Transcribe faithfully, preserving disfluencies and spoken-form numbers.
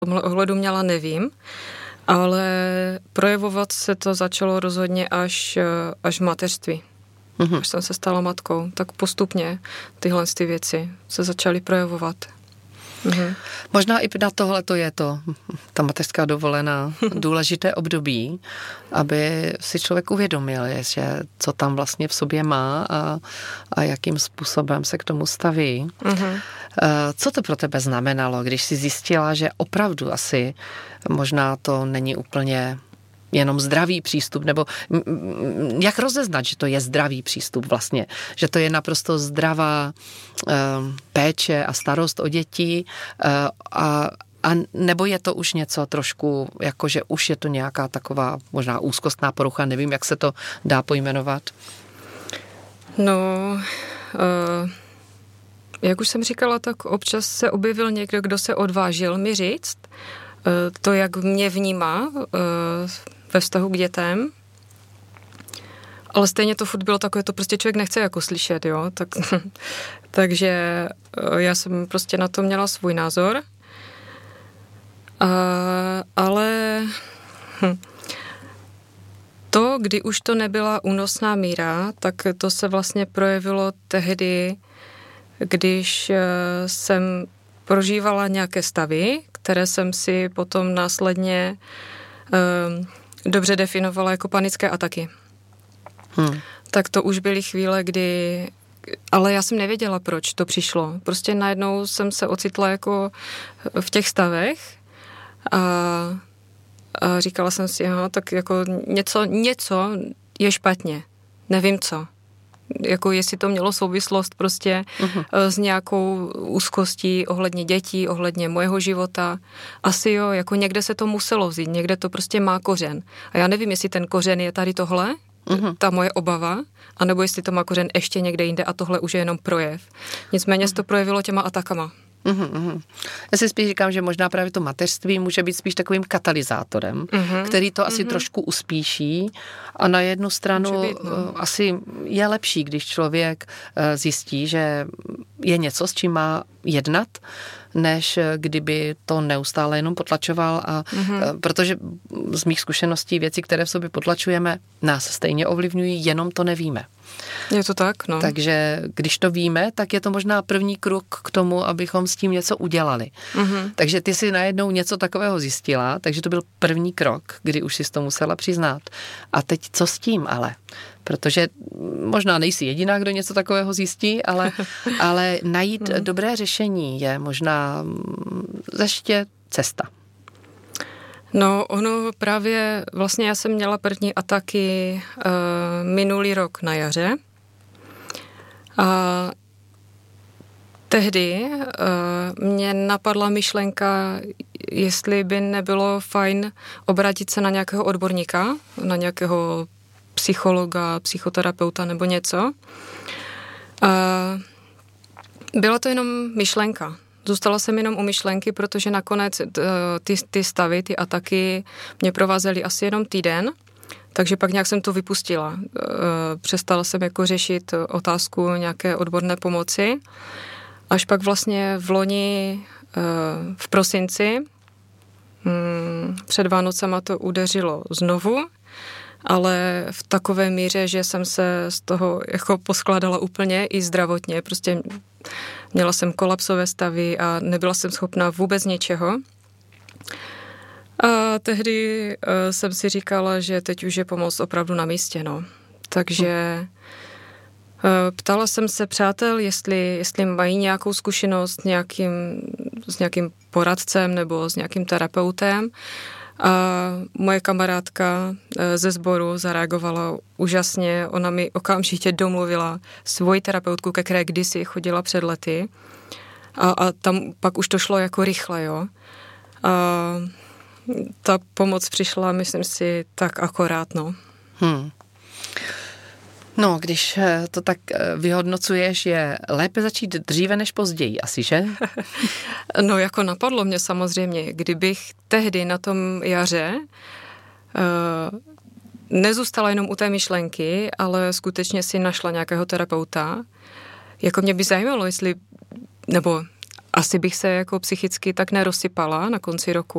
tomhle ohledu měla, nevím, ale projevovat se to začalo rozhodně až, až v mateřství. Mm-hmm. Až jsem se stala matkou, tak postupně tyhle ty věci se začaly projevovat. Mm-hmm. Možná i na tohle to je to, ta mateřská dovolená, důležité období, aby si člověk uvědomil, že co tam vlastně v sobě má a, a jakým způsobem se k tomu staví. Mm-hmm. Co to pro tebe znamenalo, když jsi zjistila, že opravdu asi možná to není úplně jenom zdravý přístup, nebo jak rozeznat, že to je zdravý přístup vlastně, že to je naprosto zdravá uh, péče a starost o děti uh, a, a nebo je to už něco trošku, jakože už je to nějaká taková možná úzkostná porucha, nevím, jak se to dá pojmenovat. No, uh, jak už jsem říkala, tak občas se objevil někdo, kdo se odvážil mi říct uh, to, jak mě vnímá uh, ve vztahu k dětem, ale stejně to furt bylo takové, to prostě člověk nechce jako slyšet, jo, tak, takže já jsem prostě na to měla svůj názor, a, ale hm, to, kdy už to nebyla únosná míra, tak to se vlastně projevilo tehdy, když jsem prožívala nějaké stavy, které jsem si potom následně um, dobře definovala jako panické ataky. Hmm. Tak to už byly chvíle, kdy... Ale já jsem nevěděla, proč to přišlo. Prostě najednou jsem se ocitla jako v těch stavech a, a říkala jsem si, aha, tak jako něco, něco je špatně. Nevím co. Jako jestli to mělo souvislost prostě uh-huh. s nějakou úzkostí ohledně dětí, ohledně mojeho života. Asi jo, jako někde se to muselo vzít, někde to prostě má kořen. A já nevím, jestli ten kořen je tady tohle, uh-huh. ta moje obava, anebo jestli to má kořen ještě někde jinde a tohle už je jenom projev. Nicméně uh-huh. se to projevilo těma atakama. Uhum, uhum. Já si spíš říkám, že možná právě to mateřství může být spíš takovým katalyzátorem, uhum, který to asi uhum. trošku uspíší a na jednu stranu být, no. asi je lepší, když člověk zjistí, že je něco, s čím má jednat, než kdyby to neustále jenom potlačoval a mm-hmm. protože z mých zkušeností věci, které v sobě potlačujeme, nás stejně ovlivňují, jenom to nevíme. Je to tak, no. Takže když to víme, tak je to možná první krok k tomu, abychom s tím něco udělali. Mm-hmm. Takže ty si najednou něco takového zjistila, takže to byl první krok, kdy už si to musela přiznat. A teď co s tím ale? Protože možná nejsi jediná, kdo něco takového zjistí, ale, ale najít mm. dobré řešení je možná ještě cesta. No, ono právě, vlastně já jsem měla první ataky uh, minulý rok na jaře a tehdy uh, mě napadla myšlenka, jestli by nebylo fajn obrátit se na nějakého odborníka, na nějakého psychologa, psychoterapeuta nebo něco. Uh, byla to jenom myšlenka. Zůstala jsem jenom u myšlenky, protože nakonec ty, ty stavy, ty ataky mě provázely asi jenom týden, takže pak nějak jsem to vypustila. Přestala jsem jako řešit otázku nějaké odborné pomoci. Až pak vlastně v loni v prosinci před Vánocema to udeřilo znovu, ale v takové míře, že jsem se z toho jako poskládala úplně i zdravotně. Prostě měla jsem kolapsové stavy a nebyla jsem schopná vůbec ničeho. A tehdy uh, jsem si říkala, že teď už je pomoc opravdu na místě, no. Takže uh, ptala jsem se přátel, jestli, jestli mají nějakou zkušenost s nějakým, s nějakým poradcem nebo s nějakým terapeutem. A moje kamarádka ze sboru zareagovala úžasně. Ona mi okamžitě domluvila svoji terapeutku, ke které kdysi chodila před lety. A, a tam pak už to šlo jako rychle, jo. A ta pomoc přišla, myslím si, tak akorát, no. Hmm. No, když to tak vyhodnocuješ, je lépe začít dříve než později, asi, že? No, jako napadlo mě samozřejmě, kdybych tehdy na tom jaře uh, nezůstala jenom u té myšlenky, ale skutečně si našla nějakého terapeuta, jako mě by zajímalo, jestli, nebo asi bych se jako psychicky tak nerozsypala na konci roku.